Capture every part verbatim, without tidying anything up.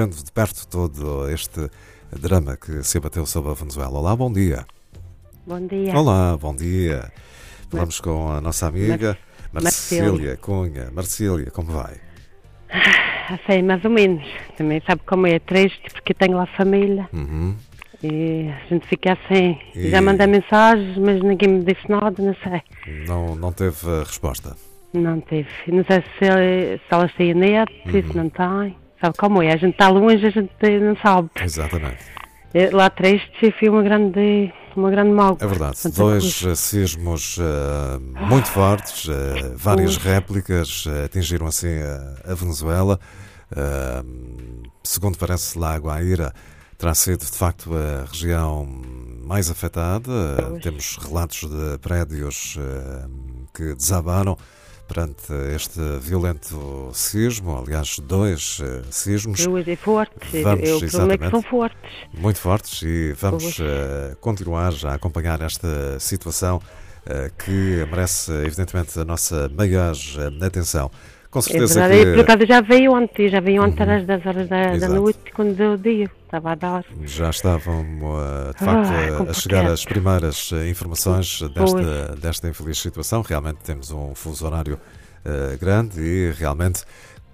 Vendo de perto todo este drama que se abateu sobre a Venezuela. Olá, bom dia. Bom dia. Olá, bom dia. Falamos Mar... com a nossa amiga Mar... Marcília Cunha. Marcília, como vai? Ah, sei, mais ou menos. Também sabe como é triste, porque tenho lá família. Uhum. E a gente fica assim. E... Já mandei mensagens, mas ninguém me disse nada, não sei. Não, não teve resposta? Não teve. Não sei se, se elas têm net, uhum. se não têm. Sabe como é? A gente está longe, a gente não sabe. Exatamente. Lá triste foi uma grande, uma grande mal. É verdade. Dois coisa. sismos uh, muito ah. fortes, uh, várias Ui. réplicas uh, atingiram assim a, a Venezuela. Uh, segundo parece, La Guaira terá sido de facto a região mais afetada. Uh, temos relatos de prédios uh, que desabaram perante este violento sismo, aliás, dois uh, sismos. Duas é fortes, vamos, o problema é que são fortes. Muito fortes e vamos uh, continuar a acompanhar esta situação uh, que merece, evidentemente, a nossa maior uh, atenção. Com certeza é verdade, que... Por acaso já veio ontem, já veio ontem uhum. às dez horas da, da noite, quando deu o dia, estava a dar. Já estavam, uh, de facto, ah, a, a chegar as primeiras uh, informações desta, desta infeliz situação. Realmente temos um fuso horário uh, grande e realmente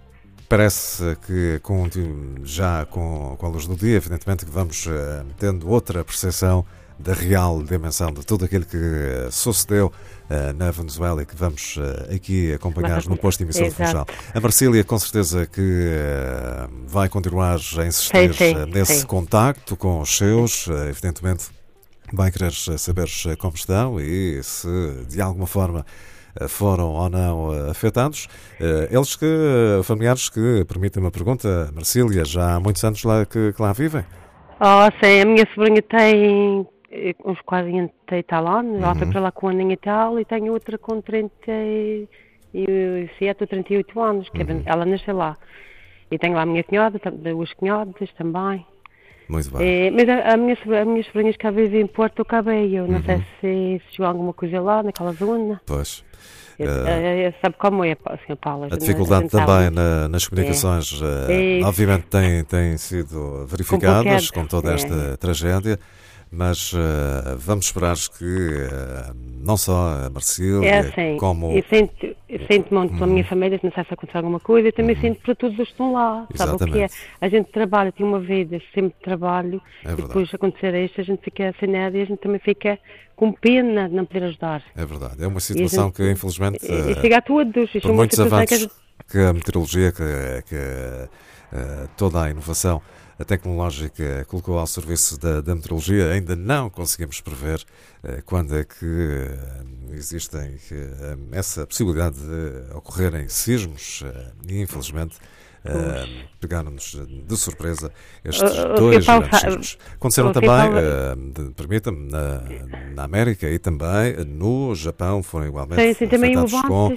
parece que com, já com, com a luz do dia, evidentemente que vamos uh, tendo outra percepção da real dimensão de tudo aquilo que uh, sucedeu uh, na Venezuela e que vamos uh, aqui acompanhar no posto de emissão de Funchal. A Marcília, com certeza que uh, vai continuar a insistir sim, sim, uh, nesse sim. contacto com os seus, uh, evidentemente vai querer saber como estão e se de alguma forma uh, foram ou não uh, afetados. Uh, eles que, uh, familiares que, permitem uma pergunta, Marcília, já há muitos anos lá que, que lá vivem? Oh, sim, a minha sobrinha tem uns quarenta e tal anos, ela uhum. foi para lá com um aninho e tal, e tenho outra com trinta e sete ou trinta e oito anos, que uhum. ela nasceu lá. E tenho lá a minha cunhada, duas cunhadas também. Muito bem. É, mas a, a, minha, a minhas sobrinhas cá vivem em Porto Cabello, não uhum. sei se, se chegou alguma coisa lá, naquela zona. Pois. Eu, uh, eu, sabe como é, senhor Paulo? A dificuldade também na, nas comunicações, é. uh, obviamente, tem, tem sido verificadas com toda esta é. tragédia, mas uh, vamos esperar que uh, não só a Marcília, é assim, como... Eu sinto, eu sinto muito pela hum. minha família, se não sei se aconteceu alguma coisa, eu também hum. sinto para todos os que estão lá, Exatamente. sabe o que é? A gente trabalha, tem uma vida, sempre trabalho, é e depois acontecer isto, a gente fica sem nada e a gente também fica com pena de não poder ajudar. É verdade, é uma situação gente, que infelizmente... E, e chega a todos, por muitos avanços que a, gente... que a meteorologia, que, que uh, toda a inovação a tecnológica colocou ao serviço da, da meteorologia, ainda não conseguimos prever uh, quando é que uh, existem uh, essa possibilidade de ocorrerem sismos uh, e infelizmente uh, pegaram-nos de surpresa estes uh, dois uh, grandes sismos. Aconteceram uh, também, uh, permita-me, na, na América e também no Japão, foram igualmente sim, sim, afetados também com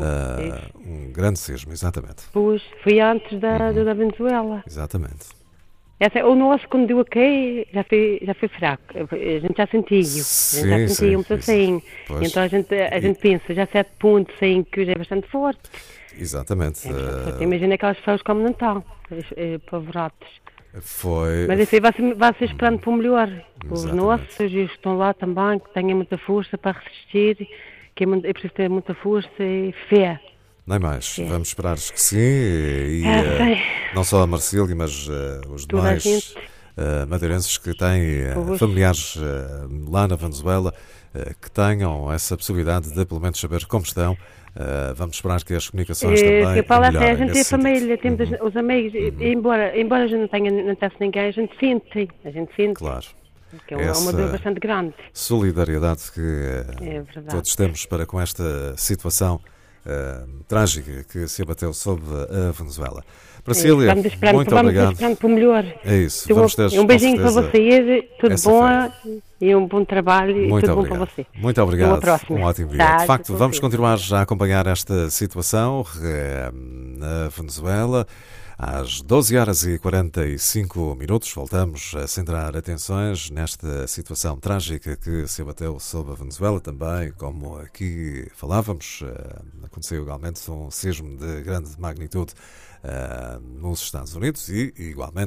uh, um grande sismo, exatamente. Pois, foi antes da, uhum. da Venezuela. Exatamente. Essa, o nosso, quando deu aqui, já foi, já foi fraco. A gente já sentiu. Sim, a gente já sentiu um assim. Pois. Então a gente, a gente pensa, já sete pontos em que hoje é bastante forte. Exatamente. Então, uh... Imagina aquelas pessoas como não estão, apavorados. Foi. Mas assim, vai ser, vai ser esperando para o melhor. Os nossos, e os que estão lá também, que tenham muita força para resistir, que é, muito, é preciso ter muita força e fé. Nem mais, é. Vamos esperar que sim, e é, uh, não só a Marcília, mas uh, os Toda demais uh, madeirenses que têm uh, familiares uh, lá na Venezuela, uh, que tenham essa possibilidade de pelo menos saber como estão. Uh, vamos esperar que as comunicações é, também Paulo, melhorem. A gente tem a família, sentido. temos uhum. os amigos, uhum. e, embora, embora a gente não tenha, não tenha ninguém, a gente sente, a gente sente. Claro. Que é uma dor bastante grande. Solidariedade que uh, é todos temos para com esta situação Uh, trágica que se abateu sobre a Venezuela. Marcília, muito vamos obrigado. Vamos esperando para o melhor. É isso. Vamos ter, um beijinho para vocês, tudo bom feira. E um bom trabalho muito e tudo obrigado. bom para você. Muito obrigado. Um ótimo dia. Tá, de facto, vamos você. continuar já a acompanhar esta situação uh, na Venezuela. Às doze horas e quarenta e cinco minutos, voltamos a centrar atenções nesta situação trágica que se abateu sobre a Venezuela também, como aqui falávamos. Aconteceu igualmente um sismo de grande magnitude nos Estados Unidos e, igualmente,